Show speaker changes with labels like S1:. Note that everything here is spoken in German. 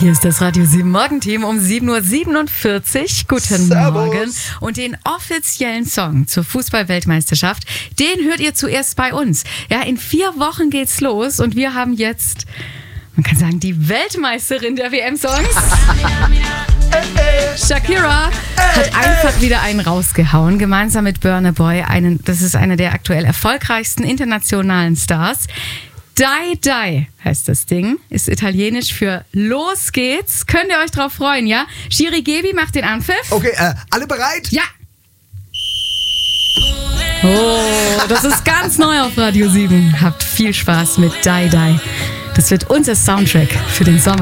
S1: Hier ist das Radio 7 Morgenteam um 7.47 Uhr. Guten Morgen. Und den offiziellen Song zur Fußball-Weltmeisterschaft, den hört ihr zuerst bei uns. Ja, in 4 Wochen geht's los und wir haben jetzt, man kann sagen, die Weltmeisterin der WM-Songs. Shakira hat einfach wieder einen rausgehauen, gemeinsam mit Burna Boy. Das ist einer der aktuell erfolgreichsten internationalen Stars. Die Die heißt das Ding, ist italienisch für Los geht's. Könnt ihr euch drauf freuen, ja? Shiri Gebi macht den Anpfiff.
S2: Okay, alle bereit?
S1: Ja. Oh, das ist ganz neu auf Radio 7. Habt viel Spaß mit Die Die. Das wird unser Soundtrack für den Sommer.